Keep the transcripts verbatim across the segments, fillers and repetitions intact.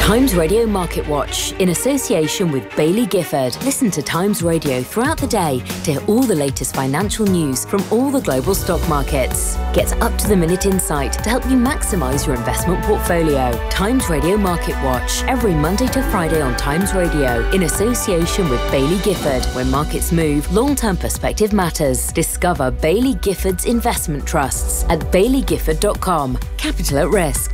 Times Radio Market Watch, in association with Bailey Gifford. Listen to Times Radio throughout the day to hear all the latest financial news from all the global stock markets. Get up-to-the-minute insight to help you maximise your investment portfolio. Times Radio Market Watch, every Monday to Friday on Times Radio, in association with Bailey Gifford. When markets move, long-term perspective matters. Discover Bailey Gifford's investment trusts at bailey gifford dot com. Capital at risk.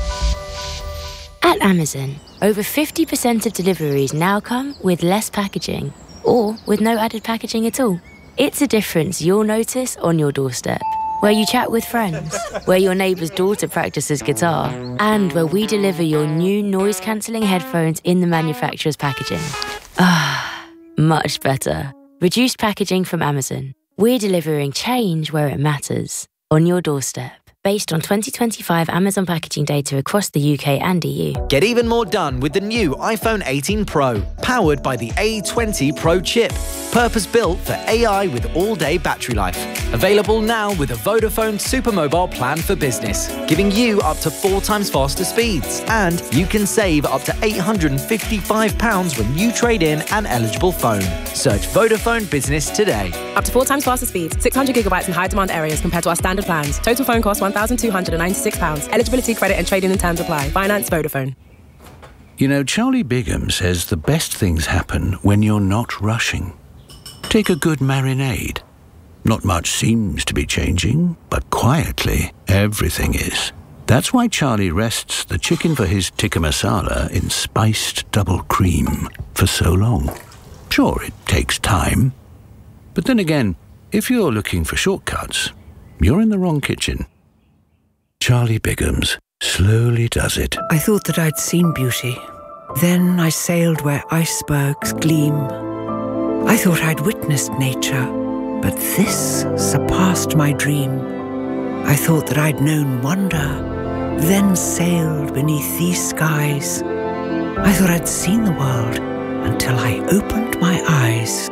At Amazon, over fifty percent of deliveries now come with less packaging, or with no added packaging at all. It's a difference you'll notice on your doorstep, where you chat with friends, where your neighbour's daughter practices guitar, and where we deliver your new noise-cancelling headphones in the manufacturer's packaging. Ah, much better. Reduced packaging from Amazon. We're delivering change where it matters, on your doorstep. Based on twenty twenty-five Amazon packaging data across the U K and E U. Get even more done with the new iPhone eighteen Pro, powered by the A twenty Pro chip. Purpose-built for A I with all-day battery life. Available now with a Vodafone Supermobile plan for business, giving you up to four times faster speeds. And you can save up to eight hundred fifty-five pounds when you trade in an eligible phone. Search Vodafone Business today. Up to four times faster speeds, six hundred gigabytes in high-demand areas compared to our standard plans. Total phone cost one thousand two hundred ninety-six pounds. Eligibility, credit and trading in terms apply. Finance Vodafone. You know, Charlie Bigham says the best things happen when you're not rushing. Take a good marinade. Not much seems to be changing, but quietly, everything is. That's why Charlie rests the chicken for his tikka masala in spiced double cream for so long. Sure, it takes time. But then again, if you're looking for shortcuts, you're in the wrong kitchen. Charlie Bigham's slowly does it. I thought that I'd seen beauty. Then I sailed where icebergs gleam. I thought I'd witnessed nature, but this surpassed my dream. I thought that I'd known wonder, then sailed beneath these skies. I thought I'd seen the world until I opened my eyes.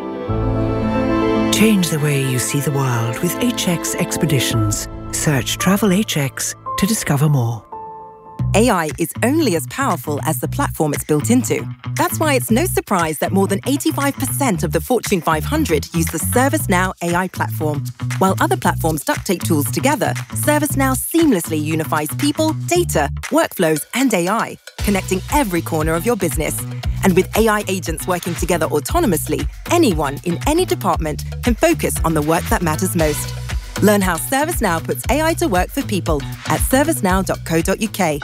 Change the way you see the world with H X Expeditions. Search Travel H X to discover more. A I is only as powerful as the platform it's built into. That's why it's no surprise that more than eighty-five percent of the Fortune five hundred use the ServiceNow A I platform. While other platforms duct tape tools together, ServiceNow seamlessly unifies people, data, workflows, and A I, connecting every corner of your business. And with A I agents working together autonomously, anyone in any department can focus on the work that matters most. Learn how ServiceNow puts A I to work for people at servicenow dot co dot uk.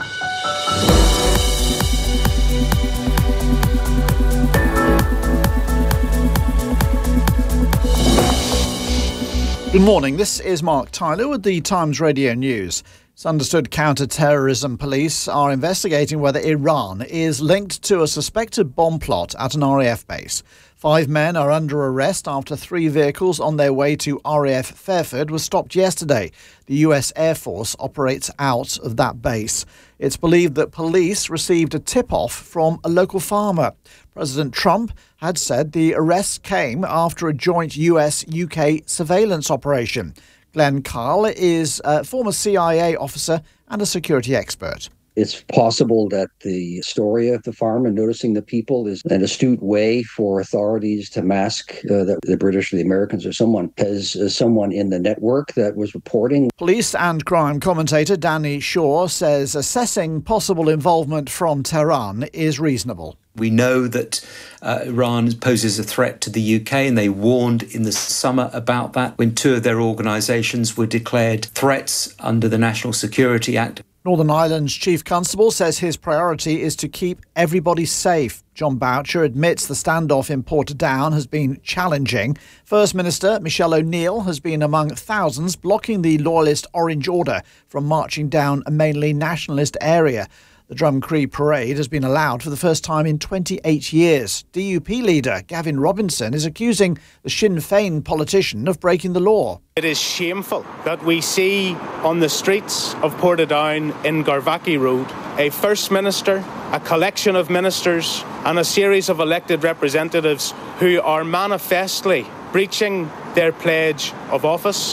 Good morning, this is Mark Tyler with the Times Radio News. It's understood counter-terrorism police are investigating whether Iran is linked to a suspected bomb plot at an R A F base. Five men are under arrest after three vehicles on their way to R A F Fairford were stopped yesterday. The U S Air Force operates out of that base. It's believed that police received a tip-off from a local farmer. President Trump had said the arrests came after a joint U S U K surveillance operation. Glenn Carl is a former C I A officer and a security expert. It's possible that the story of the farm and noticing the people is an astute way for authorities to mask uh, that the British or the Americans or someone has uh, someone in the network that was reporting. Police and crime commentator Danny Shaw says assessing possible involvement from Tehran is reasonable. We know that uh, Iran poses a threat to the U K, and they warned in the summer about that when two of their organisations were declared threats under the National Security Act. Northern Ireland's Chief Constable says his priority is to keep everybody safe. John Boucher admits the standoff in Portadown has been challenging. First Minister Michelle O'Neill has been among thousands blocking the Loyalist Orange Order from marching down a mainly nationalist area. The Drumcree parade has been allowed for the first time in twenty-eight years. D U P leader Gavin Robinson is accusing the Sinn Féin politician of breaking the law. It is shameful that we see on the streets of Portadown in Garvaki Road a First Minister, a collection of ministers and a series of elected representatives who are manifestly breaching their pledge of office.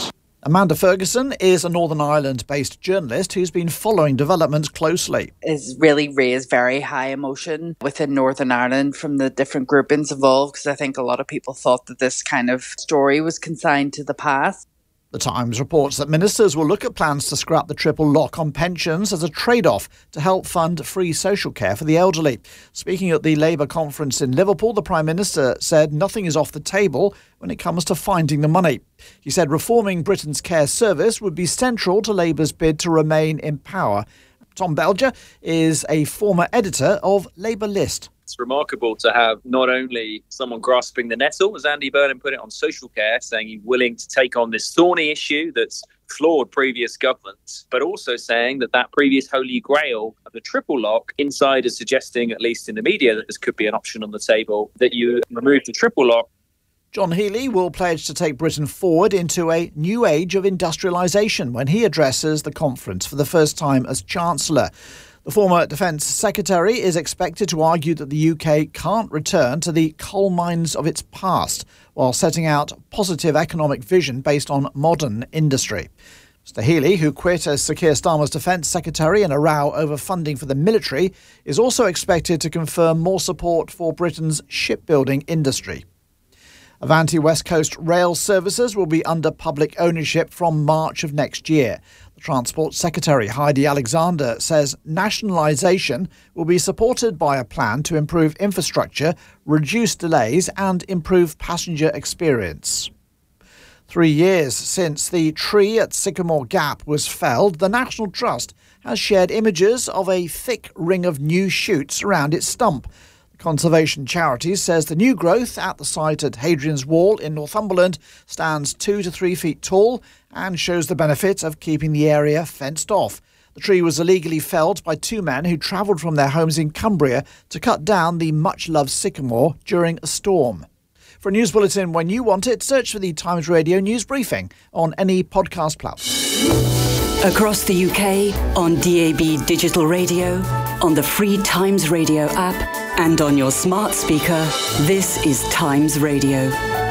Amanda Ferguson is a Northern Ireland-based journalist who's been following developments closely. It's really raised very high emotion within Northern Ireland from the different groupings involved, because I think a lot of people thought that this kind of story was consigned to the past. The Times reports that ministers will look at plans to scrap the triple lock on pensions as a trade-off to help fund free social care for the elderly. Speaking at the Labour conference in Liverpool, the Prime Minister said nothing is off the table when it comes to finding the money. He said reforming Britain's care service would be central to Labour's bid to remain in power. Tom Belger is a former editor of Labour List. It's remarkable to have not only someone grasping the nettle, as Andy Burnham put it, on social care, saying he's willing to take on this thorny issue that's flawed previous governments, but also saying that that previous holy grail of the triple lock, insiders suggesting, at least in the media, that this could be an option on the table, that you remove the triple lock. John Healey will pledge to take Britain forward into a new age of industrialisation when he addresses the conference for the first time as Chancellor. The former Defence Secretary is expected to argue that the U K can't return to the coal mines of its past while setting out positive economic vision based on modern industry. Mister Healey, who quit as Sir Keir Starmer's Defence Secretary in a row over funding for the military, is also expected to confirm more support for Britain's shipbuilding industry. Avanti West Coast rail services will be under public ownership from March of next year. The Transport Secretary, Heidi Alexander, says nationalisation will be supported by a plan to improve infrastructure, reduce delays and improve passenger experience. Three years since the tree at Sycamore Gap was felled, the National Trust has shared images of a thick ring of new shoots around its stump. Conservation Charities says the new growth at the site at Hadrian's Wall in Northumberland stands two to three feet tall and shows the benefit of keeping the area fenced off. The tree was illegally felled by two men who travelled from their homes in Cumbria to cut down the much-loved sycamore during a storm. For a news bulletin when you want it, search for the Times Radio News Briefing on any podcast platform. Across the U K, on D A B digital radio, on the free Times Radio app, and on your smart speaker, this is Times Radio.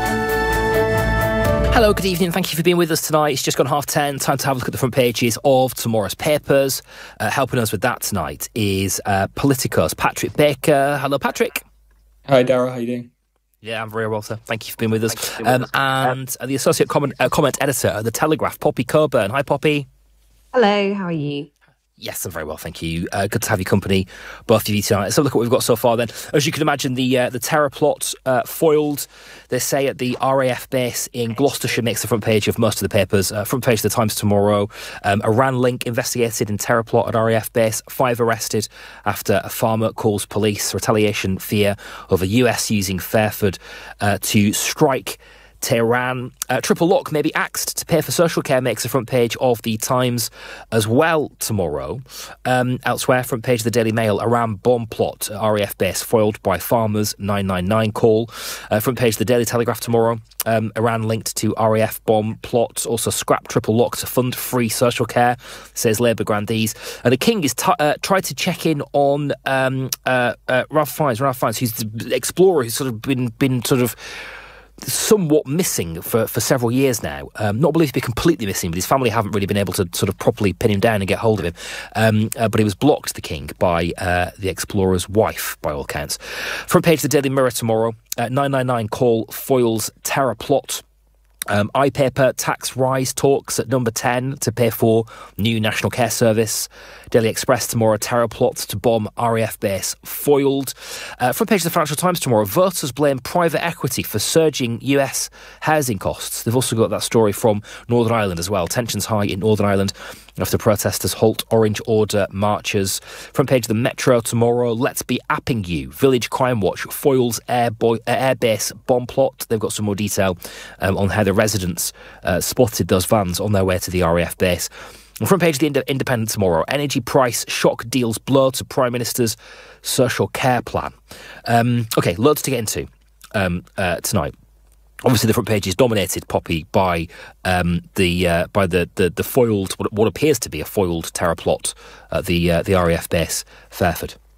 Hello, good evening. Thank you for being with us tonight. It's just gone half ten. Time to have a look at the front pages of tomorrow's papers. Uh, helping us with that tonight is uh, Politico's Patrick Baker. Hello, Patrick. Hi, Darragh. How are you doing? Yeah, I'm very well, sir. Thank you for being with us. Um, with us. And uh, the Associate comment, uh, comment Editor at The Telegraph, Poppy Coburn. Hi, Poppy. Hello, how are you? Yes, I'm very well, thank you. Uh, good to have your company, both of you tonight. Let's have a look at what we've got so far then. As you can imagine, the uh, the terror plot uh, foiled, they say, at the R A F base in Gloucestershire makes the front page of most of the papers. Uh, front page of the Times tomorrow. Um, Iran link investigated in terror plot at R A F base. Five arrested after a farmer calls police. Retaliation fear over U S using Fairford uh, to strike Tehran. Uh, triple lock may be axed to pay for social care makes the front page of the Times as well tomorrow. Um, elsewhere, front page of the Daily Mail, Iran bomb plot at R A F base foiled by farmers, nine nine nine call. Uh, front page of the Daily Telegraph tomorrow, um, Iran linked to R A F bomb plot. Also scrap triple lock to fund free social care, says Labour grandees. And the King is t- uh, tried to check in on um, uh, uh, Ralph Fiennes, Ralph Fiennes, who's the explorer who's sort of been been sort of somewhat missing for, for several years now. Um, not believed to be completely missing, but his family haven't really been able to sort of properly pin him down and get hold of him. Um, uh, but he was blocked, the King, by uh, the explorer's wife, by all accounts. Front page of the Daily Mirror tomorrow, uh, nine nine nine call foils terror plot. Um, iPaper tax rise talks at number ten to pay for new National Care Service. Daily Express tomorrow, terror plot to bomb R A F base foiled. Uh, front page of the Financial Times tomorrow, voters blame private equity for surging U S housing costs. They've also got that story from Northern Ireland as well. Tensions high in Northern Ireland after protesters halt Orange Order marches. Front page of the Metro tomorrow, let's be apping you. Village Crime Watch foils air, boy, uh, air base bomb plot. They've got some more detail um, on how the residents uh, spotted those vans on their way to the R A F base. And front page of the Ind- Independent tomorrow, energy price shock deals blow to Prime Minister's social care plan. Um, OK, loads to get into um, uh, tonight. Obviously, the front page is dominated, Poppy, by um, the uh, by the, the the foiled, what, what appears to be a foiled terror plot at the uh, the R A F base, Fairford.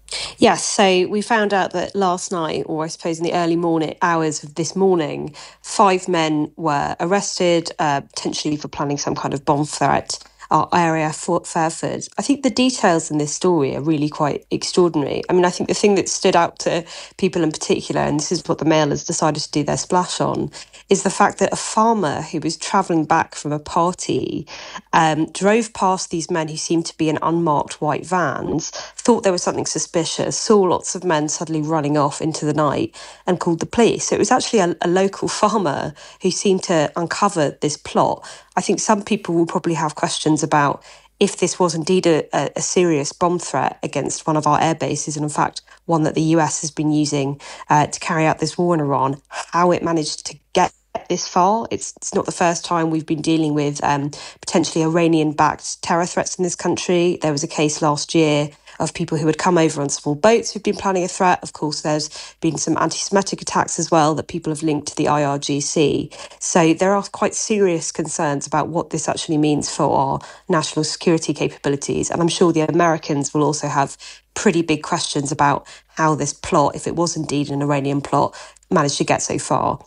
Yes, so we found out that last night, or I suppose in the early morning hours of this morning, five men were arrested, uh, potentially for planning some kind of bomb threat. Our area, Fort Fairford. I think the details in this story are really quite extraordinary. I mean, I think the thing that stood out to people in particular, and this is what the Mail has decided to do their splash on, is the fact that a farmer who was travelling back from a party um, drove past these men who seemed to be in unmarked white vans, thought there was something suspicious, saw lots of men suddenly running off into the night and called the police. So it was actually a, a local farmer who seemed to uncover this plot. I think some people will probably have questions about if this was indeed a, a serious bomb threat against one of our air bases, and in fact, one that the U S has been using uh, to carry out this war in Iran, how it managed to get this far. It's, it's not the first time we've been dealing with um, potentially Iranian-backed terror threats in this country. There was a case last year of people who had come over on small boats who've been planning a threat. Of course, there's been some anti-Semitic attacks as well that people have linked to the I R G C. So there are quite serious concerns about what this actually means for our national security capabilities. And I'm sure the Americans will also have pretty big questions about how this plot, if it was indeed an Iranian plot, managed to get so far.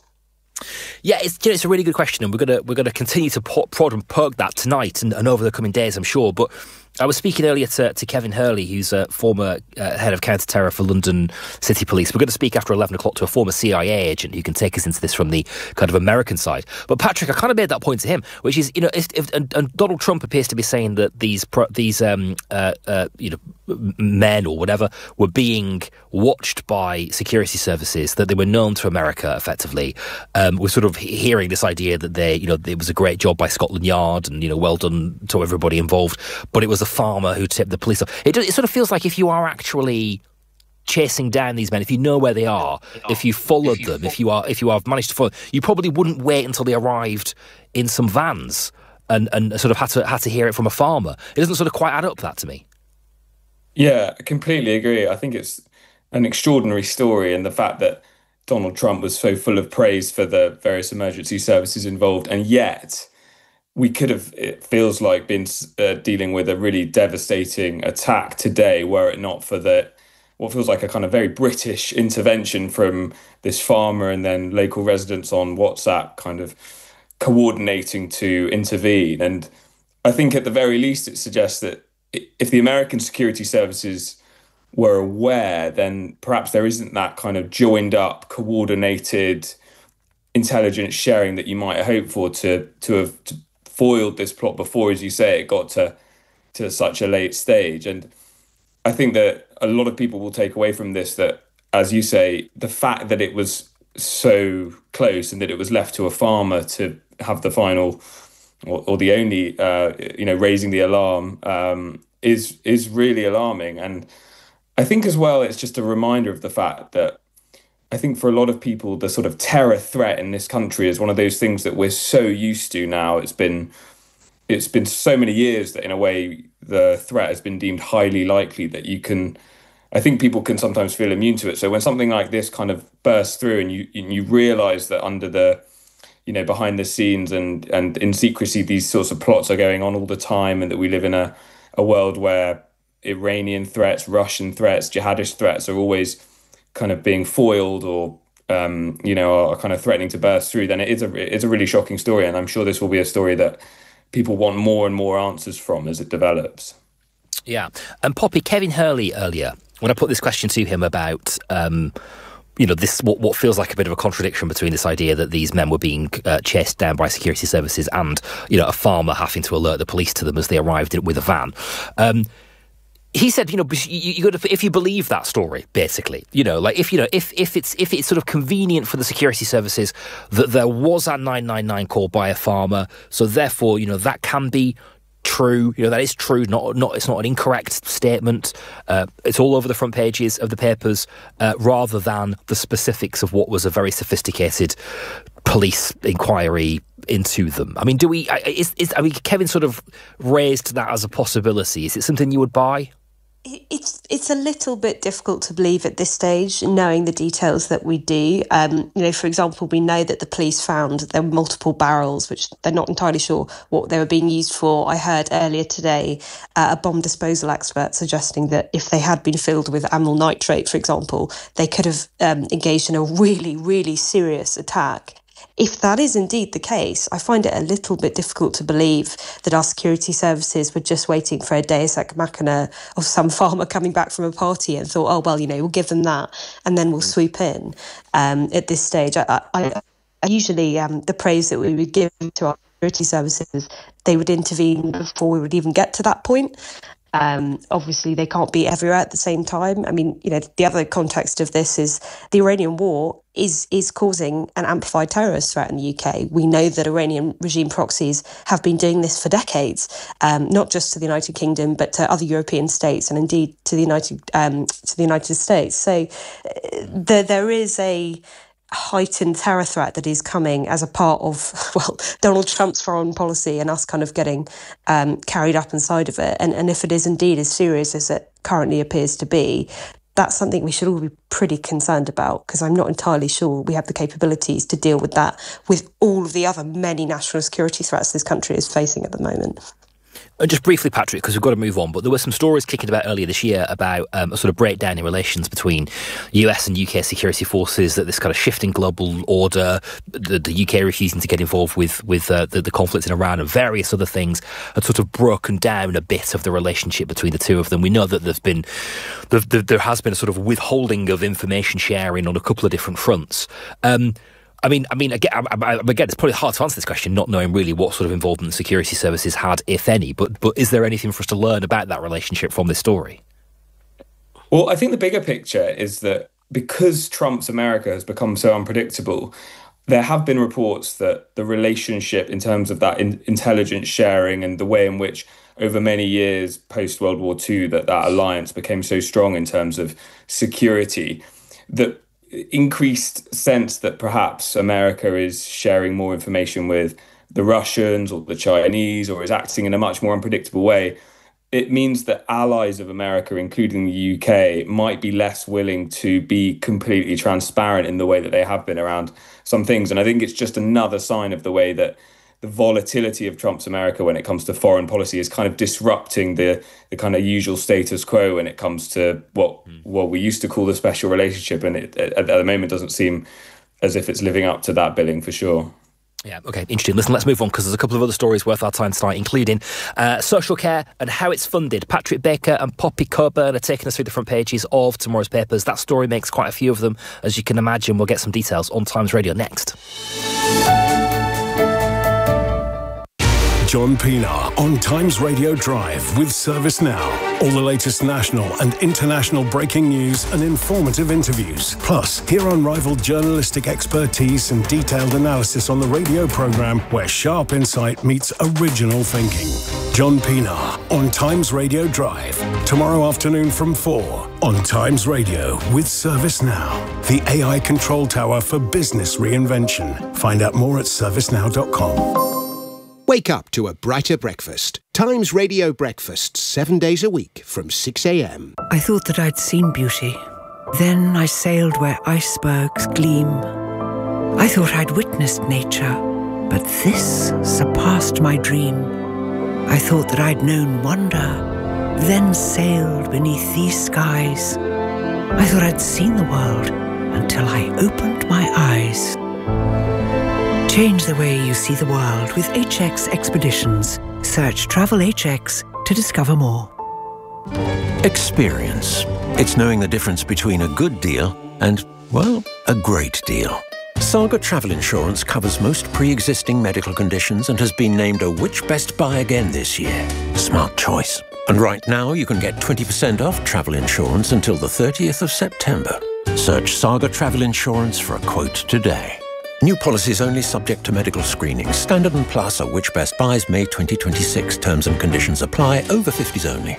Yeah, it's, you know, it's a really good question, and we're gonna we're gonna continue to prod and poke that tonight and, and over the coming days, I'm sure. But I was speaking earlier to, to Kevin Hurley, who's a former uh, head of counter-terror for London City Police. We're going to speak after eleven o'clock to a former C I A agent who can take us into this from the kind of American side. But Patrick, I kind of made that point to him, which is, you know, if, if and, and Donald Trump appears to be saying that these pro, these um, uh, uh, you know men or whatever were being watched by security services, that they were known to America effectively. Um, we're sort of hearing this idea that they, you know, it was a great job by Scotland Yard and, you know, well done to everybody involved, but it was a farmer who tipped the police off. It, it sort of feels like if you are actually chasing down these men, if you know where they are, if you followed if you them, fo- if you are, if you have managed to follow, you probably wouldn't wait until they arrived in some vans and, and sort of had to had to hear it from a farmer. It doesn't sort of quite add up, that to me. Yeah, I completely agree. I think it's an extraordinary story, and the fact that Donald Trump was so full of praise for the various emergency services involved, and yet we could have, it feels like, been uh, dealing with a really devastating attack today, were it not for the what feels like a kind of very British intervention from this farmer and then local residents on WhatsApp kind of coordinating to intervene. And I think at the very least it suggests that if the American security services were aware, then perhaps there isn't that kind of joined up, coordinated intelligence sharing that you might hope for to to have to foiled this plot before, as you say, it got to to such a late stage. And I think that a lot of people will take away from this that, as you say, the fact that it was so close and that it was left to a farmer to have the final or, or the only, uh, you know, raising the alarm um, is is really alarming. And I think as well, it's just a reminder of the fact that I think for a lot of people, the sort of terror threat in this country is one of those things that we're so used to now. It's been it's been so many years that in a way the threat has been deemed highly likely that you can, I think people can sometimes feel immune to it. So when something like this kind of bursts through and you and you realise that under the, you know, behind the scenes and, and in secrecy, these sorts of plots are going on all the time, and that we live in a, a world where Iranian threats, Russian threats, jihadist threats are always kind of being foiled or, um, you know, are kind of threatening to burst through, then it is a, it's a really shocking story. And I'm sure this will be a story that people want more and more answers from as it develops. Yeah. And Poppy, Kevin Hurley earlier, when I put this question to him about, um, you know, this what, what feels like a bit of a contradiction between this idea that these men were being uh, chased down by security services and, you know, a farmer having to alert the police to them as they arrived with a van. Um, He said, you know, you, you got to, if you believe that story, basically, you know, like if you know, if if it's if it's sort of convenient for the security services that there was a nine nine nine call by a farmer, so therefore, you know, that can be true. You know, that is true. Not not it's not an incorrect statement. Uh, it's all over the front pages of the papers, uh, rather than the specifics of what was a very sophisticated police inquiry into them. I mean, do we? Is is I mean, Kevin sort of raised that as a possibility. Is it something you would buy? It's It's a little bit difficult to believe at this stage, knowing the details that we do. Um, you know, for example, we know that the police found there were multiple barrels, which they're not entirely sure what they were being used for. I heard earlier today uh, a bomb disposal expert suggesting that if they had been filled with amyl nitrate, for example, they could have um, engaged in a really, really serious attack. If that is indeed the case, I find it a little bit difficult to believe that our security services were just waiting for a deus ex machina of some farmer coming back from a party and thought, oh, well, you know, we'll give them that and then we'll swoop in. Um, at this stage, I, I, I usually um, the praise that we would give to our security services, they would intervene before we would even get to that point. Um, obviously, they can't be everywhere at the same time. I mean, you know, the other context of this is the Iranian war is is causing an amplified terrorist threat in the U K. We know that Iranian regime proxies have been doing this for decades, um, not just to the United Kingdom, but to other European states and indeed to the United um, to the United States. So uh, there there is a heightened terror threat that is coming as a part of, well, Donald Trump's foreign policy and us kind of getting um, carried up inside of it. And, and if it is indeed as serious as it currently appears to be, that's something we should all be pretty concerned about, because I'm not entirely sure we have the capabilities to deal with that with all of the other many national security threats this country is facing at the moment. And just briefly, Patrick, because we've got to move on, but there were some stories kicking about earlier this year about um, a sort of breakdown in relations between U S and U K security forces, that this kind of shifting global order, the, the U K refusing to get involved with, with uh, the, the conflict in Iran and various other things had sort of broken down a bit of the relationship between the two of them. We know that there's been, there, there has been a sort of withholding of information sharing on a couple of different fronts. Um, I mean, I mean, again, I, I, again, it's probably hard to answer this question, not knowing really what sort of involvement the security services had, if any. But, but is there anything for us to learn about that relationship from this story? Well, I think the bigger picture is that because Trump's America has become so unpredictable, there have been reports that the relationship in terms of that in, intelligence sharing and the way in which over many years post World War Two that that alliance became so strong in terms of security, that increased sense that perhaps America is sharing more information with the Russians or the Chinese, or is acting in a much more unpredictable way. It means that allies of America, including the U K, might be less willing to be completely transparent in the way that they have been around some things. And I think it's just another sign of the way that the volatility of Trump's America when it comes to foreign policy is kind of disrupting the the kind of usual status quo when it comes to what mm. what we used to call the special relationship. And it at, at the moment doesn't seem as if it's living up to that billing for sure. Yeah, okay, interesting. Listen, let's move on, because there's a couple of other stories worth our time tonight, including uh, social care and how it's funded. Patrick Baker and Poppy Coburn are taking us through the front pages of tomorrow's papers. That story makes quite a few of them, as you can imagine. We'll get some details on Times Radio next. John Pienaar on Times Radio Drive with ServiceNow. All the latest national and international breaking news and informative interviews. Plus, hear unrivaled journalistic expertise and detailed analysis on the radio programme where sharp insight meets original thinking. John Pienaar on Times Radio Drive. Tomorrow afternoon from four on Times Radio with ServiceNow. The A I control tower for business reinvention. Find out more at service now dot com. Wake up to a brighter breakfast. Times Radio Breakfast, seven days a week from six a.m. I thought that I'd seen beauty. Then I sailed where icebergs gleam. I thought I'd witnessed nature, but this surpassed my dream. I thought that I'd known wonder, then sailed beneath these skies. I thought I'd seen the world until I opened my eyes. Change the way you see the world with H X Expeditions. Search Travel H X to discover more. Experience. It's knowing the difference between a good deal and, well, a great deal. Saga Travel Insurance covers most pre-existing medical conditions and has been named a Which Best Buy again this year. Smart choice. And right now you can get twenty percent off travel insurance until the thirtieth of September. Search Saga Travel Insurance for a quote today. New policies only subject to medical screening. Standard and Plus are Which Best Buys May twenty twenty-six. Terms and conditions apply. Over fifties only.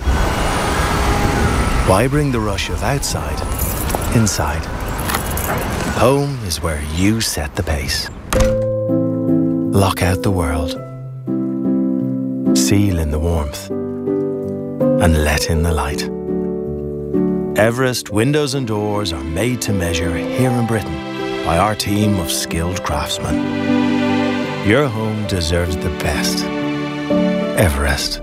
Why bring the rush of outside inside? Home is where you set the pace. Lock out the world. Seal in the warmth. And let in the light. Everest windows and doors are made to measure here in Britain by our team of skilled craftsmen. Your home deserves the best. Everest.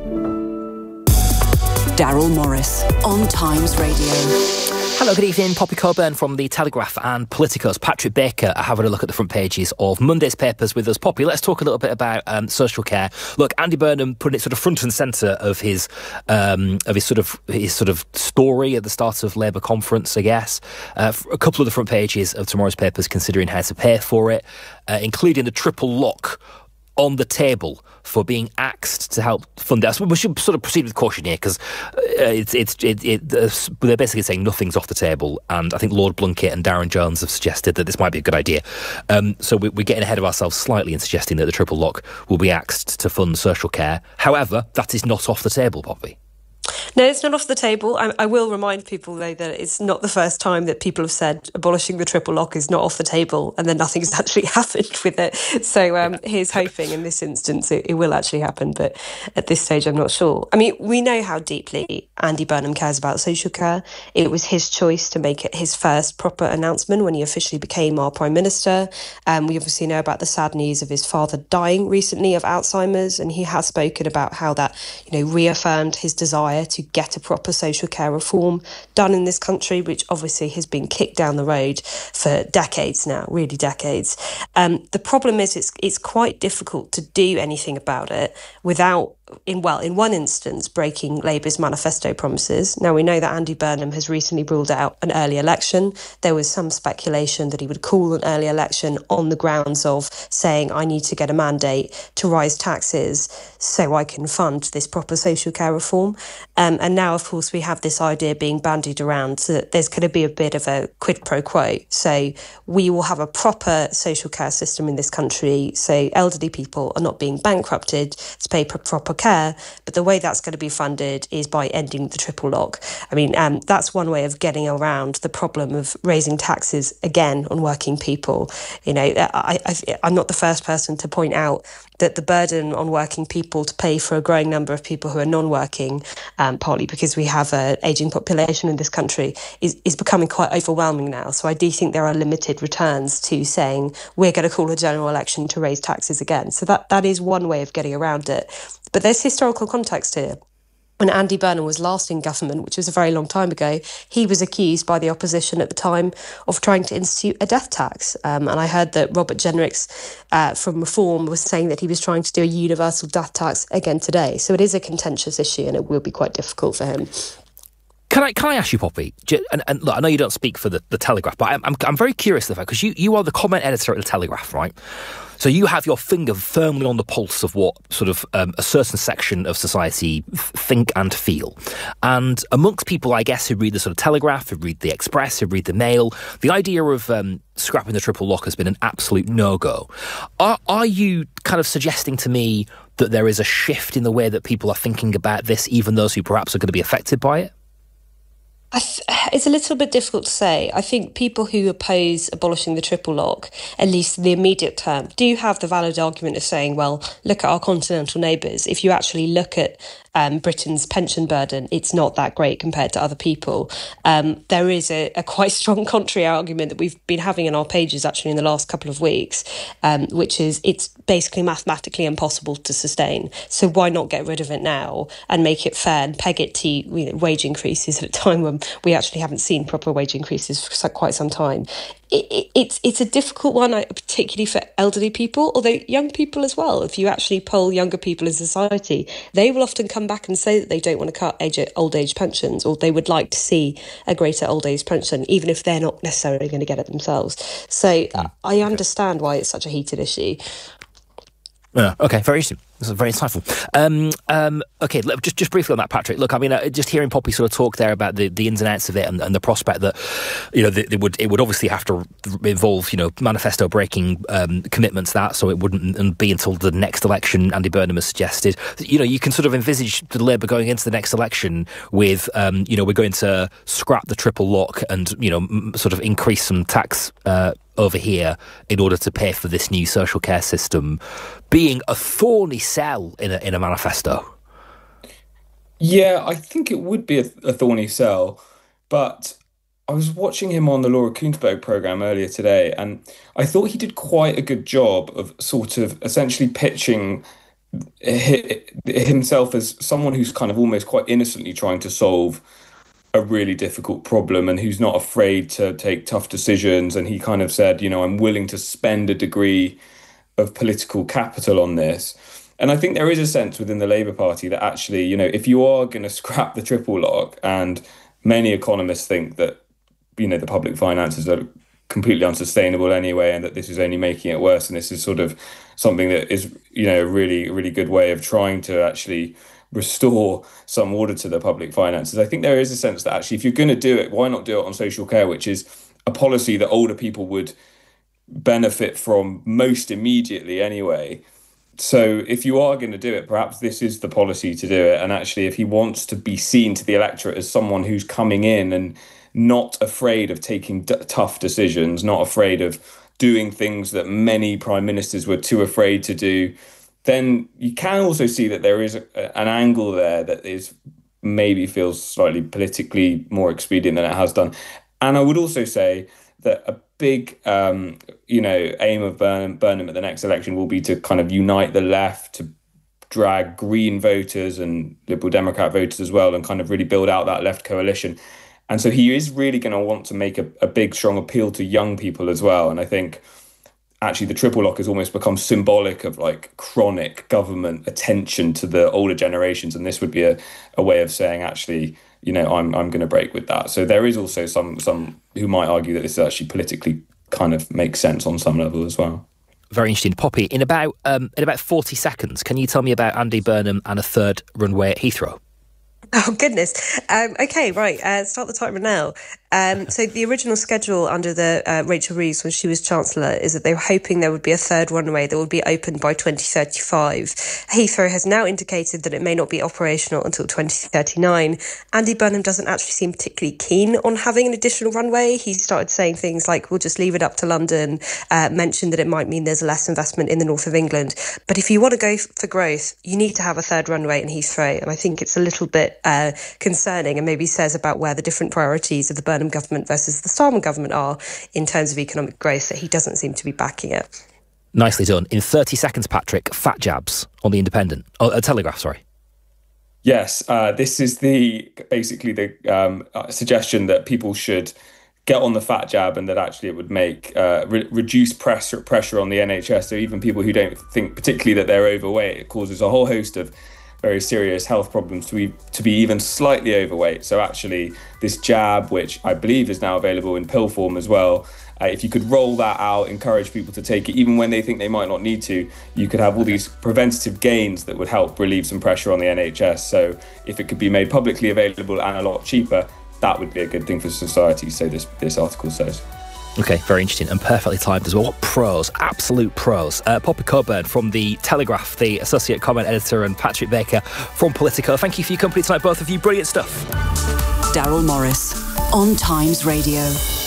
Daryl Morris on Times Radio. Hello, good evening. Poppy Coburn from The Telegraph and Politico's Patrick Baker are having a look at the front pages of Monday's papers with us. Poppy, let's talk a little bit about um, social care. Look, Andy Burnham putting it sort of front and centre of his um, of his sort of his sort of story at the start of Labour conference, I guess. Uh, a couple of the front pages of tomorrow's papers considering how to pay for it, uh, including the triple lock on the table for being axed to help fund it. We should sort of proceed with caution here because uh, it's it's it, it, uh, they're basically saying nothing's off the table, and I think Lord Blunkett and Darren Jones have suggested that this might be a good idea. Um, so we, we're getting ahead of ourselves slightly in suggesting that the triple lock will be axed to fund social care. However, that is not off the table, Poppy. No, it's not off the table. I, I will remind people, though, that it's not the first time that people have said abolishing the triple lock is not off the table and then nothing's actually happened with it. So um, here's hoping in this instance it, it will actually happen. But at this stage, I'm not sure. I mean, we know how deeply Andy Burnham cares about social care. It was his choice to make it his first proper announcement when he officially became our Prime Minister. Um, we obviously know about the sad news of his father dying recently of Alzheimer's, and he has spoken about how that, you know, reaffirmed his desire to get a proper social care reform done in this country, which obviously has been kicked down the road for decades now, really decades. Um, the problem is it's it's quite difficult to do anything about it without, in well, in one instance, breaking Labour's manifesto promises. Now, we know that Andy Burnham has recently ruled out an early election. There was some speculation that he would call an early election on the grounds of saying, I need to get a mandate to rise taxes so I can fund this proper social care reform. Um, and now, of course, we have this idea being bandied around so that there's going to be a bit of a quid pro quo. So we will have a proper social care system in this country. So elderly people are not being bankrupted to pay for proper care, but the way that's going to be funded is by ending the triple lock. I mean, um, that's one way of getting around the problem of raising taxes again on working people. You know, I, I, I'm not the first person to point out that the burden on working people to pay for a growing number of people who are non-working, um, partly because we have an ageing population in this country, is, is becoming quite overwhelming now. So I do think there are limited returns to saying we're going to call a general election to raise taxes again. So that, that is one way of getting around it. But there's historical context here. When Andy Burnham was last in government, which was a very long time ago, he was accused by the opposition at the time of trying to institute a death tax. Um, and I heard that Robert Jenricks uh, from Reform was saying that he was trying to do a universal death tax again today. So it is a contentious issue and it will be quite difficult for him. Can I can I ask you, Poppy? And, and look, I know you don't speak for the, the Telegraph, but I'm I'm, I'm very curious the fact because you, you are the comment editor at the Telegraph, right? So you have your finger firmly on the pulse of what sort of um, a certain section of society think and feel. And amongst people, I guess, who read the sort of Telegraph, who read the Express, who read the Mail, the idea of um, scrapping the triple lock has been an absolute no-go. Are, are you kind of suggesting to me that there is a shift in the way that people are thinking about this, even those who perhaps are going to be affected by it? I th- it's a little bit difficult to say. I think people who oppose abolishing the triple lock, at least in the immediate term, do have the valid argument of saying, well, look at our continental neighbours. If you actually look at um, Britain's pension burden, it's not that great compared to other people. Um, there is a, a quite strong contrary argument that we've been having in our pages actually in the last couple of weeks, um, which is it's basically mathematically impossible to sustain. So why not get rid of it now and make it fair and peg it to, you know, wage increases at a time when we actually haven't seen proper wage increases for quite some time. It, it, it's it's a difficult one, particularly for elderly people, although young people as well. If you actually poll younger people in society, they will often come back and say that they don't want to cut age, old age pensions, or they would like to see a greater old age pension, even if they're not necessarily going to get it themselves. So uh, I understand why it's such a heated issue. Yeah, okay, very interesting. This is very insightful. Um, um, okay, look, just just briefly on that, Patrick. Look, I mean, uh, just hearing Poppy sort of talk there about the, the ins and outs of it, and, and the prospect that, you know, it would it would obviously have to involve, you know, manifesto breaking um, commitments. That so it wouldn't be until the next election. Andy Burnham has suggested, you know, you can sort of envisage the Labour going into the next election with, um, you know, we're going to scrap the triple lock and, you know, m- sort of increase some tax Uh, over here in order to pay for this new social care system, being a thorny sell in a, in a manifesto. Yeah, I think it would be a, a thorny sell. But I was watching him on the Laura Kuenssberg program earlier today, and I thought he did quite a good job of sort of essentially pitching himself as someone who's kind of almost quite innocently trying to solve a really difficult problem and who's not afraid to take tough decisions. And he kind of said, you know, I'm willing to spend a degree of political capital on this. And I think there is a sense within the Labour Party that actually, you know, if you are going to scrap the triple lock, and many economists think that, you know, the public finances are completely unsustainable anyway, and that this is only making it worse, and this is sort of something that is, you know, a really, really good way of trying to actually restore some order to the public finances. I think there is a sense that actually, if you're going to do it, why not do it on social care, which is a policy that older people would benefit from most immediately anyway. So if you are going to do it, perhaps this is the policy to do it. And actually, if he wants to be seen to the electorate as someone who's coming in and not afraid of taking d- tough decisions, not afraid of doing things that many prime ministers were too afraid to do, then you can also see that there is a, an angle there that is maybe feels slightly politically more expedient than it has done. And I would also say that a big, um, you know, aim of Burnham, Burnham at the next election will be to kind of unite the left, to drag Green voters and Liberal Democrat voters as well, and kind of really build out that left coalition. And so he is really going to want to make a, a big, strong appeal to young people as well. And I think actually the triple lock has almost become symbolic of like chronic government attention to the older generations. And this would be a, a way of saying, actually, you know, I'm I'm going to break with that. So there is also some some who might argue that this actually politically kind of makes sense on some level as well. Very interesting. Poppy, in about um, in about forty seconds, can you tell me about Andy Burnham and a third runway at Heathrow? Oh, goodness. Um, okay, right. Uh, start the timer now. Um, so the original schedule under the uh, Rachel Reeves when she was Chancellor is that they were hoping there would be a third runway that would be opened by twenty thirty-five. Heathrow has now indicated that it may not be operational until twenty thirty-nine. Andy Burnham doesn't actually seem particularly keen on having an additional runway. He started saying things like, we'll just leave it up to London, uh, mentioned that it might mean there's less investment in the north of England. But if you want to go for growth, you need to have a third runway in Heathrow. And I think it's a little bit uh, concerning, and maybe says about where the different priorities of the Burnham government versus the Starmer government are in terms of economic growth, that he doesn't seem to be backing it. Nicely done. In thirty seconds, Patrick, fat jabs on the Independent. Oh, uh, Telegraph, sorry. Yes, uh, this is the basically the um, uh, suggestion that people should get on the fat jab, and that actually it would make uh, re- reduce pressure pressure on the N H S. So even people who don't think particularly that they're overweight, it causes a whole host of very serious health problems to be to be even slightly overweight. So actually this jab, which I believe is now available in pill form as well, uh, if you could roll that out, encourage people to take it even when they think they might not need to, you could have all these preventative gains that would help relieve some pressure on the N H S. So if it could be made publicly available and a lot cheaper, that would be a good thing for society, so this this article says. Okay, very interesting and perfectly timed as well. What pros, absolute pros. Uh, Poppy Coburn from The Telegraph, the Associate Comment Editor, and Patrick Baker from Politico. Thank you for your company tonight, both of you. Brilliant stuff. Daryl Morris on Times Radio.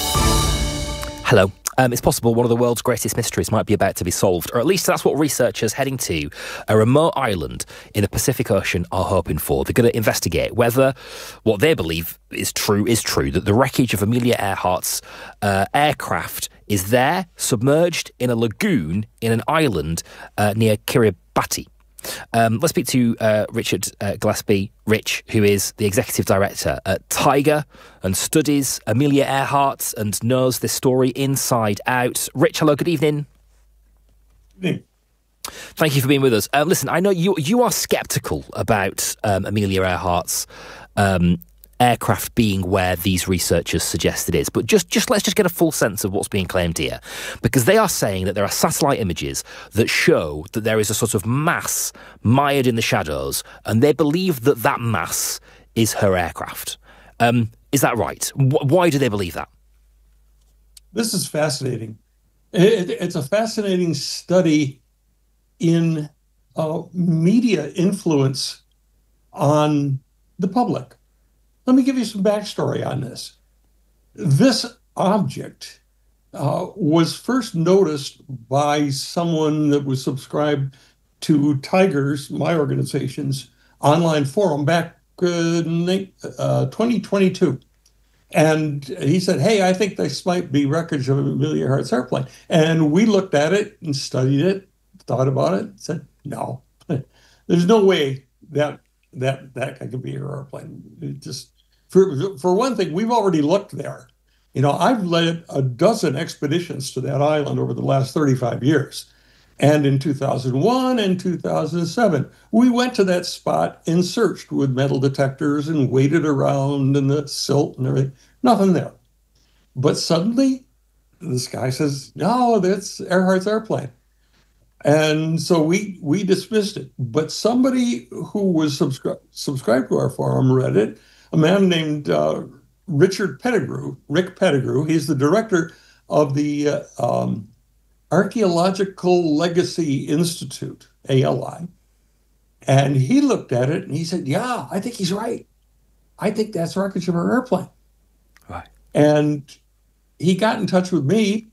Hello. Um, it's possible one of the world's greatest mysteries might be about to be solved, or at least that's what researchers heading to a remote island in the Pacific Ocean are hoping for. They're going to investigate whether what they believe is true is true, that the wreckage of Amelia Earhart's uh, aircraft is there, submerged in a lagoon in an island uh, near Kiribati. Um, let's speak to uh, Richard uh, Gillespie, Rich, who is the Executive Director at Tiger and studies Amelia Earhart and knows this story inside out. Rich, hello, good evening. Good evening. Thank you for being with us. Um, listen, I know you you are sceptical about um, Amelia Earhart's um, aircraft being where these researchers suggest it is, but just, just let's just get a full sense of what's being claimed here, because they are saying that there are satellite images that show that there is a sort of mass mired in the shadows, and they believe that that mass is her aircraft. Um, is that right? W- why do they believe that? This is fascinating. It, it's a fascinating study in uh, media influence on the public. Let me give you some backstory on this. This object uh, was first noticed by someone that was subscribed to Tiger's, my organization's, online forum back in uh, twenty twenty-two. And he said, hey, I think this might be wreckage of Amelia Earhart's airplane. And we looked at it and studied it, thought about it, said, no, there's no way that that that could be her airplane. It just for for one thing, we've already looked there. You know, I've led a dozen expeditions to that island over the last thirty-five years. And in two thousand one and two thousand seven, we went to that spot and searched with metal detectors and waited around in the silt and everything. Nothing there. But suddenly, this guy says, no, that's Earhart's airplane. And so we we dismissed it. But somebody who was subscri- subscribed to our forum read it, a man named uh, Richard Pettigrew, Rick Pettigrew. He's the director of the uh, um, Archaeological Legacy Institute, A L I. And he looked at it and he said, yeah, I think he's right. I think that's wreckage of our airplane. Right. And he got in touch with me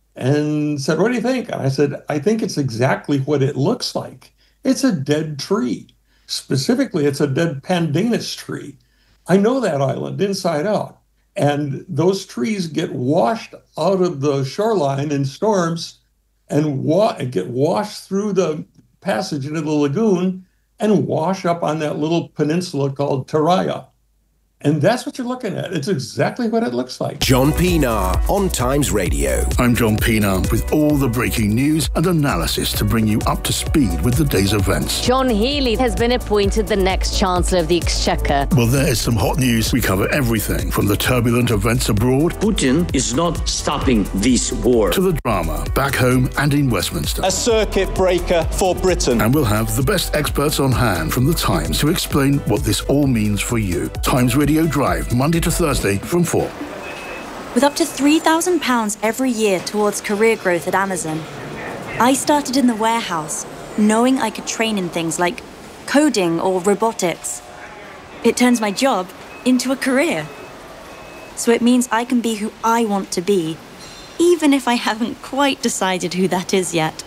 and said, what do you think? And I said, I think it's exactly what it looks like. It's a dead tree. Specifically, it's a dead pandanus tree. I know that island inside out. And those trees get washed out of the shoreline in storms and wa- get washed through the passage into the lagoon and wash up on that little peninsula called Taraya. And that's what you're looking at. It's exactly what it looks like. John Pienaar on Times Radio. I'm John Pienaar with all the breaking news and analysis to bring you up to speed with the day's events. John Healey has been appointed the next Chancellor of the Exchequer. Well, there's some hot news. We cover everything from the turbulent events abroad. Putin is not stopping this war. To the drama back home and in Westminster. A circuit breaker for Britain. And we'll have the best experts on hand from the Times to explain what this all means for you. Times Radio Drive, Monday to Thursday from four. With up to three thousand pounds every year towards career growth at Amazon, I started in the warehouse, knowing I could train in things like coding or robotics. It turns my job into a career. So it means I can be who I want to be, even if I haven't quite decided who that is yet.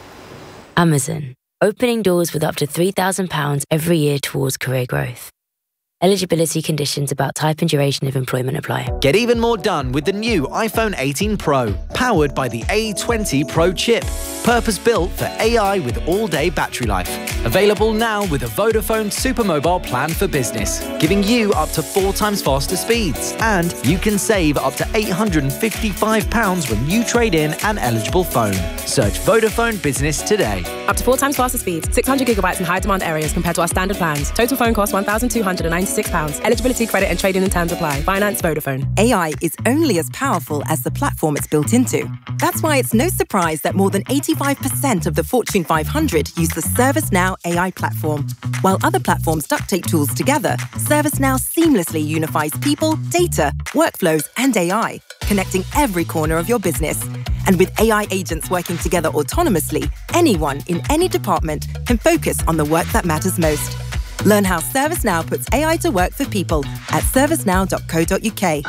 Amazon, opening doors with up to three thousand pounds every year towards career growth. Eligibility conditions about type and duration of employment apply. Get even more done with the new iPhone eighteen Pro, powered by the A twenty Pro chip. Purpose-built for A I with all-day battery life. Available now with a Vodafone Supermobile plan for business, giving you up to four times faster speeds. And you can save up to eight hundred fifty-five pounds when you trade in an eligible phone. Search Vodafone Business today. Up to four times faster speeds, six hundred gigabytes in high-demand areas compared to our standard plans. Total phone cost one thousand two hundred ninety-six pounds. Eligibility, credit and trading and terms apply. Finance Vodafone. A I is only as powerful as the platform it's built into. That's why it's no surprise that more than eighty-five percent of the Fortune five hundred use the ServiceNow A I platform. While other platforms duct tape tools together, ServiceNow seamlessly unifies people, data, workflows, and A I, connecting every corner of your business. And with A I agents working together autonomously, anyone in any department can focus on the work that matters most. Learn how ServiceNow puts A I to work for people at servicenow dot co dot uk.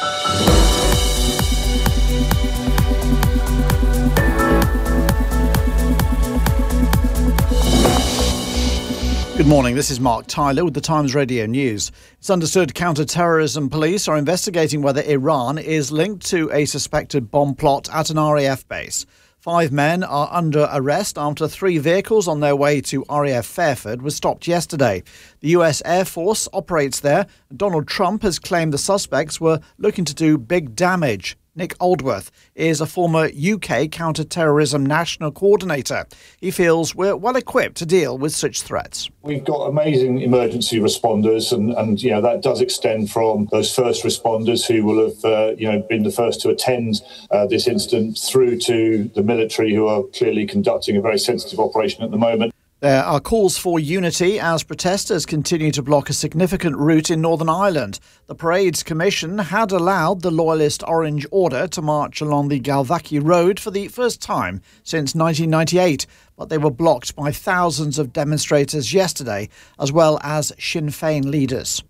Good morning, this is Mark Tyler with the Times Radio News. It's understood counter-terrorism police are investigating whether Iran is linked to a suspected bomb plot at an R A F base. Five men are under arrest after three vehicles on their way to R A F Fairford were stopped yesterday. The U S Air Force operates there. Donald Trump has claimed the suspects were looking to do big damage. Nick Aldworth is a former U K counter-terrorism national coordinator. He feels we're well equipped to deal with such threats. We've got amazing emergency responders, and, and you know that does extend from those first responders who will have uh, you know been the first to attend uh, this incident, through to the military, who are clearly conducting a very sensitive operation at the moment. There are calls for unity as protesters continue to block a significant route in Northern Ireland. The Parades Commission had allowed the Loyalist Orange Order to march along the Galvackie Road for the first time since nineteen ninety-eight, but they were blocked by thousands of demonstrators yesterday, as well as Sinn Féin leaders.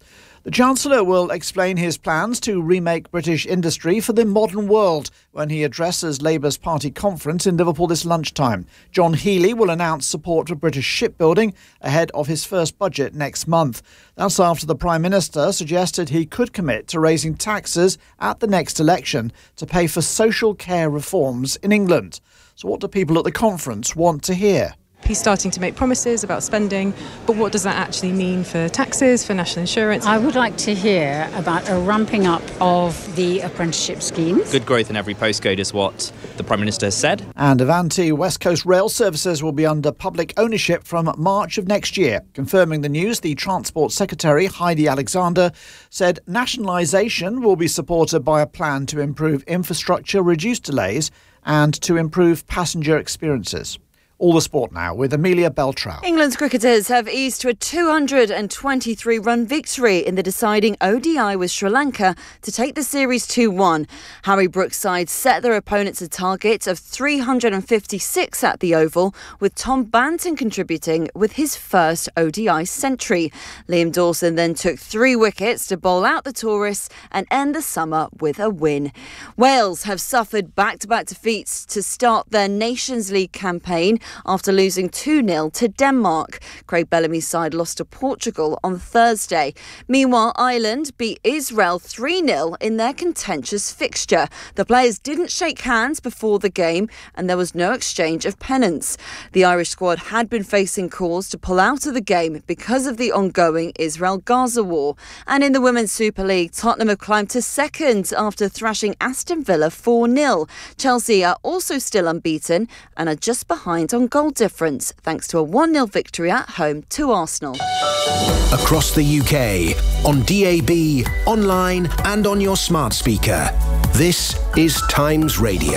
The Chancellor will explain his plans to remake British industry for the modern world when he addresses Labour's party conference in Liverpool this lunchtime. John Healey will announce support for British shipbuilding ahead of his first budget next month. That's after the Prime Minister suggested he could commit to raising taxes at the next election to pay for social care reforms in England. So what do people at the conference want to hear? He's starting to make promises about spending, but what does that actually mean for taxes, for national insurance? I would like to hear about a ramping up of the apprenticeship schemes. Good growth in every postcode is what the Prime Minister has said. And Avanti West Coast Rail services will be under public ownership from March of next year. Confirming the news, the Transport Secretary, Heidi Alexander, said nationalisation will be supported by a plan to improve infrastructure, reduce delays and to improve passenger experiences. All the sport now with Amelia Beltrao. England's cricketers have eased to a two hundred twenty-three run victory in the deciding O D I with Sri Lanka to take the series two one. Harry Brooks' side set their opponents a target of three hundred fifty-six at the Oval, with Tom Banton contributing with his first O D I century. Liam Dawson then took three wickets to bowl out the tourists and end the summer with a win. Wales have suffered back-to-back defeats to start their Nations League campaign after losing two nil to Denmark. Craig Bellamy's side lost to Portugal on Thursday. Meanwhile, Ireland beat Israel three nil in their contentious fixture. The players didn't shake hands before the game and there was no exchange of pennants. The Irish squad had been facing calls to pull out of the game because of the ongoing Israel-Gaza war. And in the Women's Super League, Tottenham have climbed to second after thrashing Aston Villa four nil. Chelsea are also still unbeaten and are just behind on goal difference thanks to a one nil victory at home to Arsenal. Across the U K, on D A B, online and on your smart speaker. This is Times Radio.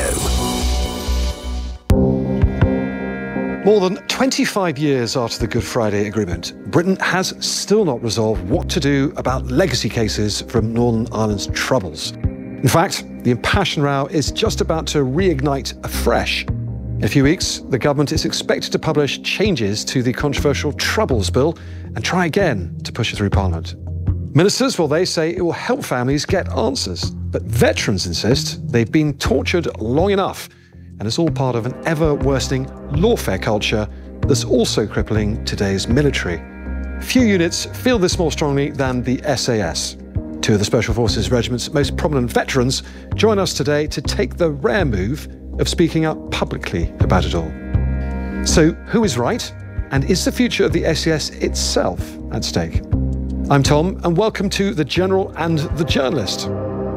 More than twenty-five years after the Good Friday Agreement, Britain has still not resolved what to do about legacy cases from Northern Ireland's Troubles. In fact, the impassioned row is just about to reignite afresh. In a few weeks, the government is expected to publish changes to the controversial Troubles Bill and try again to push it through Parliament. Ministers, well, they say it will help families get answers. But veterans insist they've been tortured long enough, and it's all part of an ever-worsening lawfare culture that's also crippling today's military. Few units feel this more strongly than the S A S. Two of the Special Forces Regiment's most prominent veterans join us today to take the rare move of speaking up publicly about it all. So, who is right? And is the future of the S E S itself at stake? I'm Tom, and welcome to The General and the Journalist.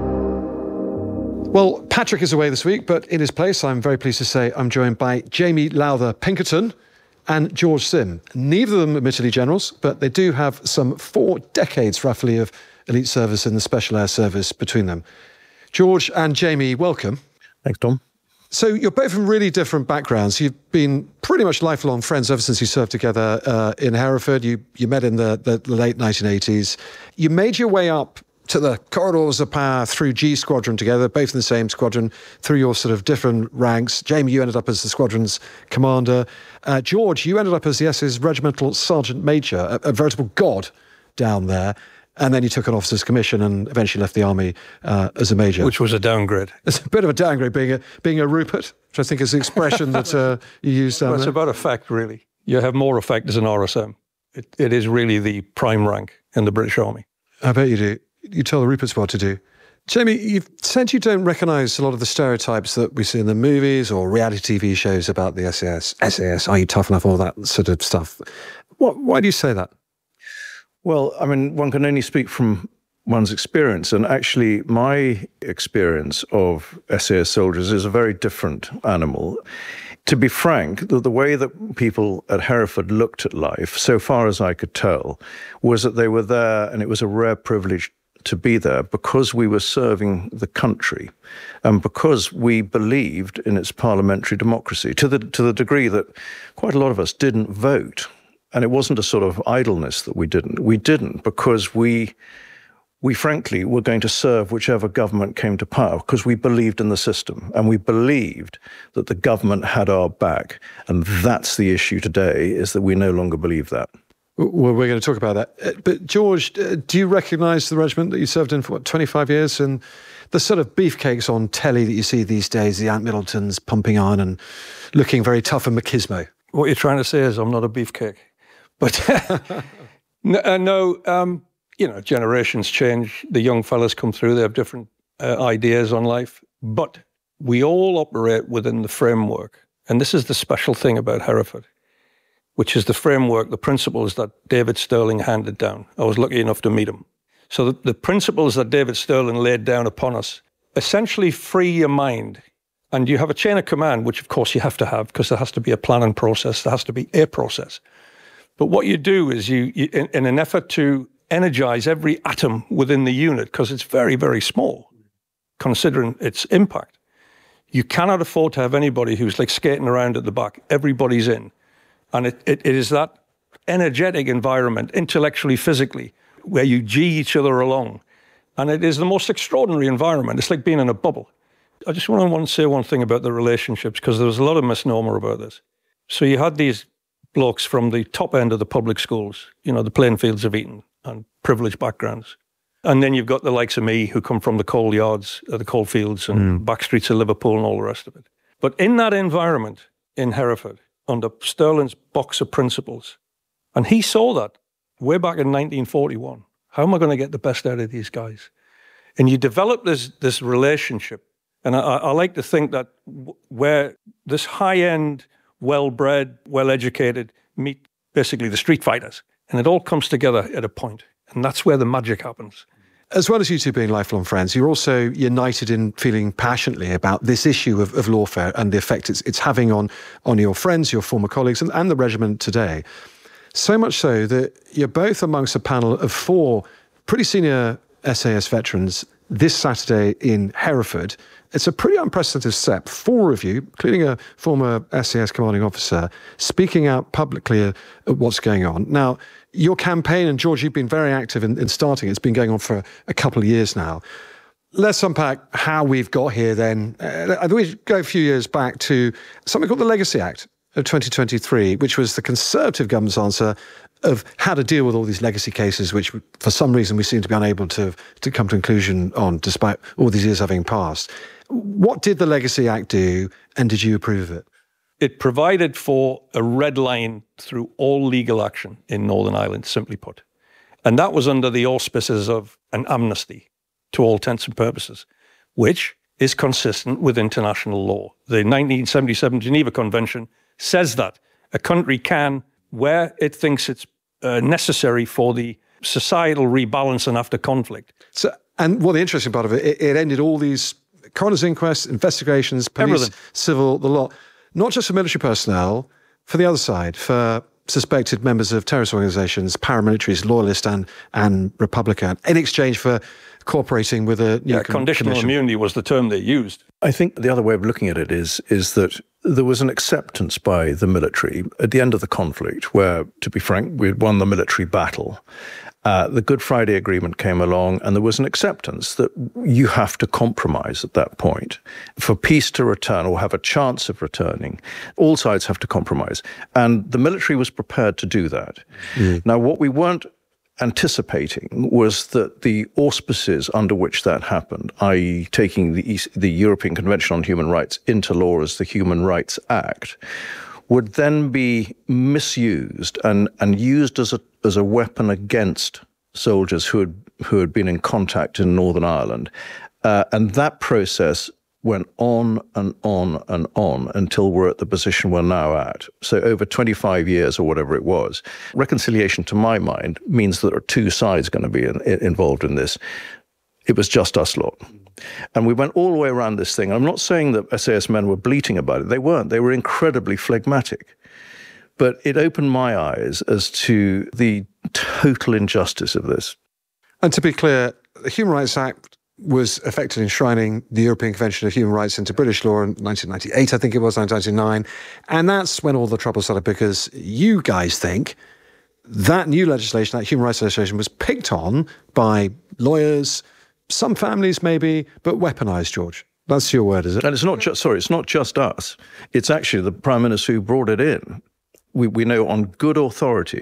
Well, Patrick is away this week, but in his place, I'm very pleased to say I'm joined by Jamie Lowther-Pinkerton and George Sim. Neither of them admittedly generals, but they do have some four decades, roughly, of elite service in the Special Air Service between them. George and Jamie, welcome. Thanks, Tom. So you're both from really different backgrounds. You've been pretty much lifelong friends ever since you served together uh, in Hereford. You you met in the, the late nineteen eighties. You made your way up to the corridors of power through G Squadron together, both in the same squadron, through your sort of different ranks. Jamie, you ended up as the squadron's commander. Uh, George, you ended up as the S's Regimental Sergeant Major, a, a veritable god down there. And then you took an officer's commission and eventually left the army uh, as a major. Which was a downgrade. It's a bit of a downgrade, being a being a Rupert, which I think is the expression that uh, you used down well, there. It's about effect, really. You have more effect as an R S M. It, it is really the prime rank in the British Army. I bet you do. You tell the Ruperts what to do. Jamie, you've said you don't recognise a lot of the stereotypes that we see in the movies or reality T V shows about the S A S. S A S, are you tough enough, all that sort of stuff. What, why do you say that? Well, I mean, one can only speak from one's experience. And actually, my experience of S A S soldiers is a very different animal. To be frank, the, the way that people at Hereford looked at life, so far as I could tell, was that they were there and it was a rare privilege to be there because we were serving the country and because we believed in its parliamentary democracy to the to the degree that quite a lot of us didn't vote. And it wasn't a sort of idleness that we didn't. We didn't because we, we frankly were going to serve whichever government came to power because we believed in the system and we believed that the government had our back. And that's the issue today, is that we no longer believe that. Well, we're going to talk about that. But George, do you recognise the regiment that you served in for, what, twenty-five years? And the sort of beefcakes on telly that you see these days, the Ant Middletons pumping on and looking very tough and machismo. What you're trying to say is I'm not a beefcake. But no, uh, no um, you know, generations change. The young fellas come through. They have different uh, ideas on life. But we all operate within the framework. And this is the special thing about Hereford, which is the framework, the principles that David Stirling handed down. I was lucky enough to meet him. So the, the principles that David Stirling laid down upon us essentially free your mind. And you have a chain of command, which of course you have to have, because there has to be a planning process, there has to be a process. But what you do is you, you in, in an effort to energize every atom within the unit, because it's very, very small, considering its impact, you cannot afford to have anybody who's like skating around at the back. Everybody's in. And it, it, it is that energetic environment, intellectually, physically, where you G each other along. And it is the most extraordinary environment. It's like being in a bubble. I just want to, want to say one thing about the relationships, because there was a lot of misnomer about this. So you had these blokes from the top end of the public schools, you know, the Plainfields of Eton and privileged backgrounds. And then you've got the likes of me who come from the coal yards, uh, the coal fields and mm. back streets of Liverpool and all the rest of it. But in that environment in Hereford, under Stirling's box of principles, and he saw that way back in nineteen forty-one. How am I going to get the best out of these guys? And you develop this, this relationship. And I, I like to think that w- where this high-end, well-bred, well-educated meet basically the street fighters, and it all comes together at a point. And that's where the magic happens. As well as you two being lifelong friends, you're also united in feeling passionately about this issue of, of lawfare and the effect it's, it's having on, on your friends, your former colleagues, and, and the regiment today. So much so that you're both amongst a panel of four pretty senior S A S veterans this Saturday in Hereford. It's a pretty unprecedented step. Four of you, including a former S A S commanding officer, speaking out publicly at what's going on. Now, your campaign, and George, you've been very active in, in starting it. It's been going on for a couple of years now. Let's unpack how we've got here then. Uh, we go a few years back to something called the Legacy Act of twenty twenty-three, which was the Conservative government's answer of how to deal with all these legacy cases, which for some reason we seem to be unable to, to come to a conclusion on, despite all these years having passed. What did the Legacy Act do, and did you approve of it? It provided for a red line through all legal action in Northern Ireland, simply put. And that was under the auspices of an amnesty to all intents and purposes, which is consistent with international law. The nineteen seventy-seven Geneva Convention says that a country can, where it thinks it's uh, necessary for the societal rebalancing after conflict. So, and well, the interesting part of it, it, it ended all these coroner's inquests, investigations, police, Everything. Civil, the lot, not just for military personnel, for the other side, for suspected members of terrorist organisations, paramilitaries, loyalist and, and Republican, in exchange for cooperating with a new yeah, conditional commission. Immunity was the term they used. I think the other way of looking at it is is that there was an acceptance by the military at the end of the conflict where, to be frank, we had won the military battle. Uh, the Good Friday Agreement came along, and there was an acceptance that you have to compromise at that point. For peace to return or have a chance of returning, all sides have to compromise. And the military was prepared to do that. Mm. Now, what we weren't anticipating was that the auspices under which that happened, that is taking the, East, the European Convention on Human Rights into law as the Human Rights Act, would then be misused and, and used as a as a weapon against soldiers who had who had been in contact in Northern Ireland. Uh, and that process went on and on and on until we're at the position we're now at. So over twenty-five years or whatever it was. Reconciliation, to my mind, means that there are two sides going to be in, involved in this. It was just us lot. And we went all the way around this thing. I'm not saying that S A S men were bleating about it. They weren't. They were incredibly phlegmatic. But it opened my eyes as to the total injustice of this. And to be clear, the Human Rights Act was effectively enshrining the European Convention of Human Rights into British law in nineteen ninety-eight, I think it was, nineteen ninety-nine. And that's when all the trouble started, because you guys think that new legislation, that human rights legislation, was picked on by lawyers, some families maybe, but weaponized, George. That's your word, is it? And it's not just, sorry, it's not just us. It's actually the Prime Minister who brought it in. We, we know on good authority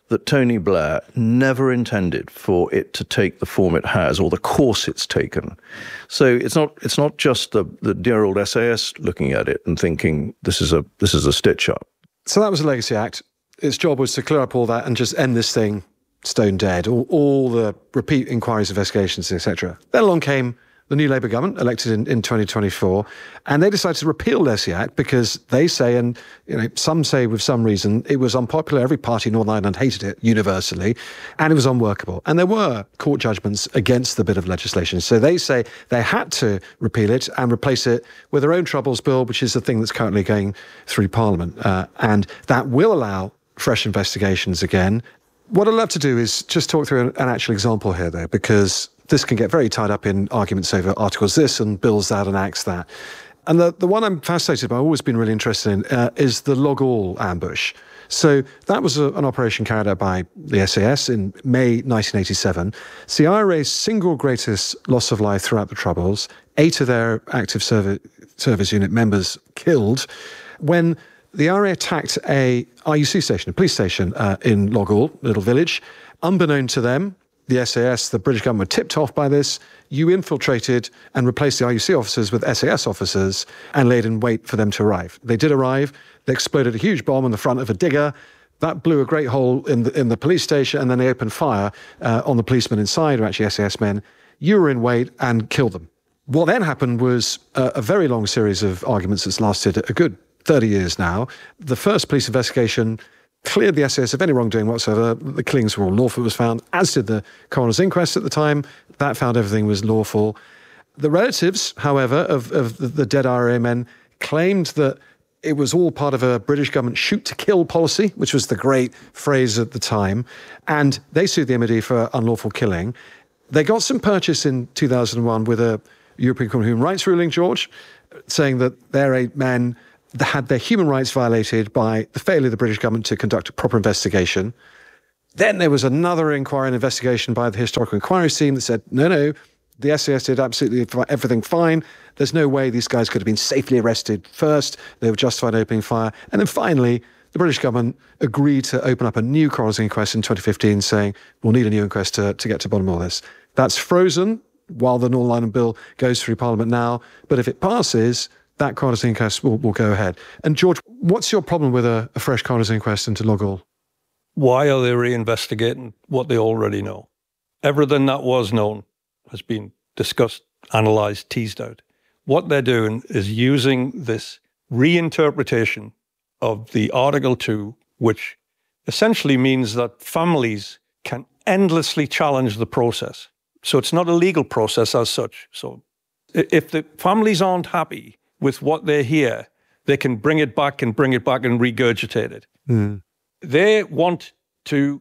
that Tony Blair never intended for it to take the form it has or the course it's taken. So it's not it's not just the, the dear old S A S looking at it and thinking this is a this is a stitch up. So that was a Legacy Act. Its job was to clear up all that and just end this thing stone dead, all, all the repeat inquiries, investigations, et cetera. Then along came the new Labour government, elected in, in twenty twenty-four, and they decided to repeal the Legacy Act because they say, and you know, some say with some reason, it was unpopular. Every party in Northern Ireland hated it universally, and it was unworkable. And there were court judgments against the bit of legislation. So they say they had to repeal it and replace it with their own Troubles Bill, which is the thing that's currently going through Parliament. Uh, and that will allow fresh investigations again. What I'd love to do is just talk through an, an actual example here, though, because this can get very tied up in arguments over articles this and bills that and acts that. And the, the one I'm fascinated by, I've always been really interested in, uh, is the Log All ambush. So that was a, an operation carried out by the S A S in May nineteen eighty-seven. It's the I R A's single greatest loss of life throughout the Troubles, eight of their active service, service unit members killed, when the I R A attacked a R U C station, a police station uh, in Log All, little village. Unbeknown to them, the S A S, the British government, were tipped off by this. You infiltrated and replaced the R U C officers with S A S officers and laid in wait for them to arrive. They did arrive. They exploded a huge bomb on the front of a digger. That blew a great hole in the, in the police station, and then they opened fire uh, on the policemen inside, who are actually S A S men. You were in wait and killed them. What then happened was a, a very long series of arguments that's lasted a good thirty years now. The first police investigation cleared the S A S of any wrongdoing whatsoever. The killings were all lawful, it was found, as did the coroner's inquest at the time. That found everything was lawful. The relatives, however, of, of the, the dead I R A men claimed that it was all part of a British government shoot-to-kill policy, which was the great phrase at the time, and they sued the M O D for unlawful killing. They got some purchase in two thousand one with a European Court of Human Rights ruling, George, saying that their eight men had their human rights violated by the failure of the British government to conduct a proper investigation. Then there was another inquiry and investigation by the Historical Inquiries team that said, no, no, the S A S did absolutely everything fine. There's no way these guys could have been safely arrested first. They were justified opening fire. And then finally, the British government agreed to open up a new coroner's inquest in twenty fifteen, saying we'll need a new inquest to, to get to the bottom of all this. That's frozen while the Northern Ireland Bill goes through Parliament now. But if it passes, that coroner's inquest will, will go ahead. And George, what's your problem with a, a fresh coroner's inquest into Log All? Why are they reinvestigating what they already know? Everything that was known has been discussed, analysed, teased out. What they're doing is using this reinterpretation of the Article two, which essentially means that families can endlessly challenge the process. So it's not a legal process as such. So if the families aren't happy with what they hear, they can bring it back and bring it back and regurgitate it. Mm. They want to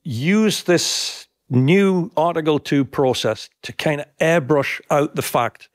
use this new Article two process to kind of airbrush out the fact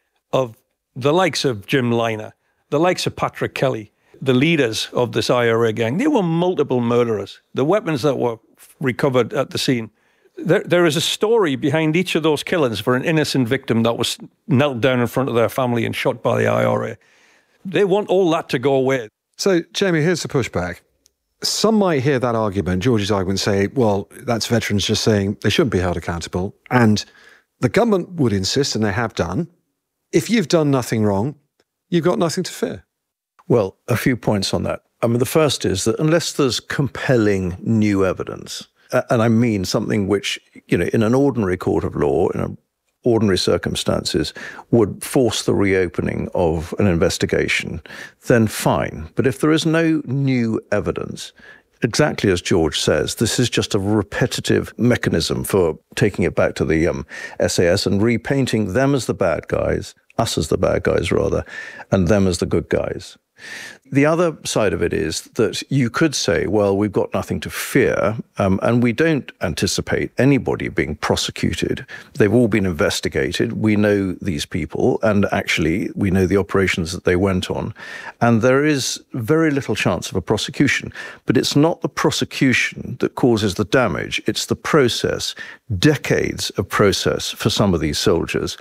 of the likes of Jim Liner, the likes of Patrick Kelly, the leaders of this I R A gang. They were multiple murderers. The weapons that were recovered at the scene. There, there is a story behind each of those killings for an innocent victim that was knelt down in front of their family and shot by the I R A. They want all that to go away. So, Jamie, here's the pushback. Some might hear that argument, George's argument, say, well, that's veterans just saying they shouldn't be held accountable. And the government would insist, and they have done, if you've done nothing wrong, you've got nothing to fear. Well, a few points on that. I mean, the first is that unless there's compelling new evidence, and I mean something which, you know, in an ordinary court of law, in a ordinary circumstances, would force the reopening of an investigation, then fine. But if there is no new evidence, exactly as George says, this is just a repetitive mechanism for taking it back to the um, S A S and repainting them as the bad guys, us as the bad guys rather, and them as the good guys. The other side of it is that you could say, well, we've got nothing to fear, um, and we don't anticipate anybody being prosecuted. They've all been investigated. We know these people, and actually we know the operations that they went on, and there is very little chance of a prosecution. But it's not the prosecution that causes the damage. It's the process, decades of process for some of these soldiers,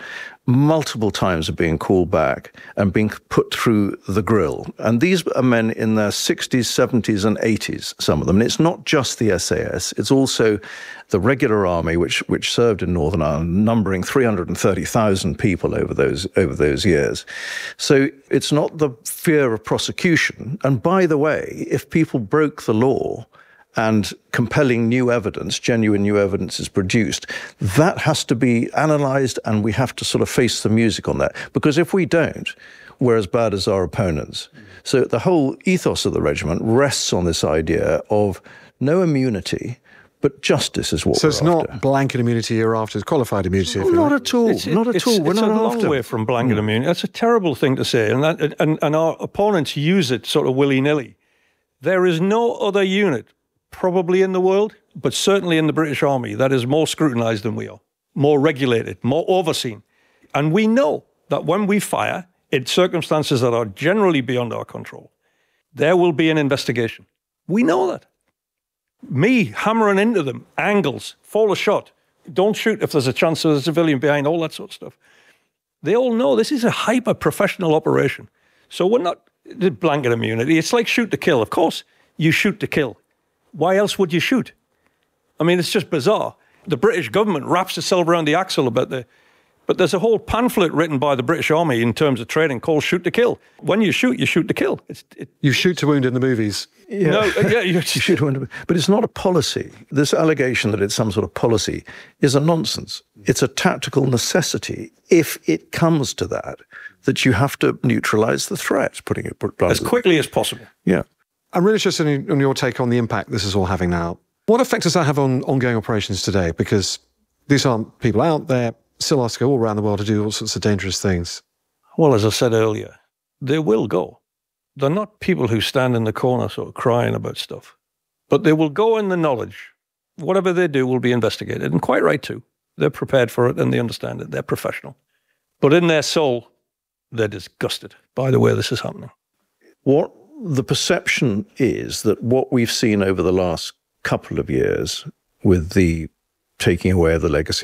multiple times are being called back and being put through the grill. And these are men in their sixties, seventies and eighties, some of them. And it's not just the S A S, it's also the regular army, which which served in Northern Ireland, numbering three hundred thirty thousand people over those over those years. So it's not the fear of prosecution. And by the way, if people broke the law and compelling new evidence, genuine new evidence is produced, that has to be analysed, and we have to sort of face the music on that. Because if we don't, we're as bad as our opponents. So the whole ethos of the regiment rests on this idea of no immunity, but justice is what so we're it's after. Not blanket immunity you're after, it's qualified immunity. If you Not like. at all, It's, not at it's, all. We're it's not a long after. way from blanket Mm. immunity. That's a terrible thing to say, and, that, and, and our opponents use it sort of willy-nilly. There is no other unit, probably in the world, but certainly in the British Army, that is more scrutinised than we are, more regulated, more overseen. And we know that when we fire in circumstances that are generally beyond our control, there will be an investigation. We know that. Me hammering into them, angles, fall a shot, don't shoot if there's a chance there's a civilian behind, all that sort of stuff. They all know this is a hyper-professional operation. So we're not blanket immunity. It's like shoot to kill. Of course, you shoot to kill. Why else would you shoot? I mean, it's just bizarre. The British government wraps itself around the axle about the... But there's a whole pamphlet written by the British Army in terms of training called Shoot to Kill. When you shoot, you shoot to kill. It's, it, you shoot to wound in the movies. Yeah. No, yeah, you, you shoot to wound, but it's not a policy. This allegation that it's some sort of policy is a nonsense. It's a tactical necessity, if it comes to that, that you have to neutralise the threat, putting it as quickly as possible. Yeah. I'm really interested in, in your take on the impact this is all having now. What effect does that have on ongoing operations today? Because these aren't people out there, still asked to go all around the world to do all sorts of dangerous things. Well, as I said earlier, they will go. They're not people who stand in the corner sort of crying about stuff. But they will go in the knowledge. Whatever they do will be investigated, and quite right too. They're prepared for it and they understand it. They're professional. But in their soul, they're disgusted by the way this is happening. What the perception is that what we've seen over the last couple of years with the taking away of the legacy